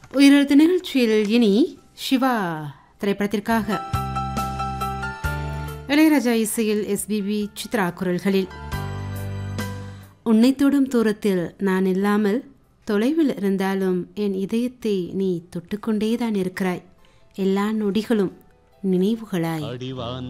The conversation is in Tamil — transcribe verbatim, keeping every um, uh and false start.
உயிரெழுத்து நிகழ்ச்சியில் இனி சிவா திரைப்படத்திற்காக இளையராஜா இசையில் எஸ்பிபி சித்ரா குரல்களில் உன்னை தொடும் தூரத்தில் நான் இல்லாமல் தொலைவில் இருந்தாலும் என் இதயத்தை நீ தொட்டுக்கொண்டேதான் இருக்கிறாய். எல்லா நொடிகளும் நினைவுகளாய்.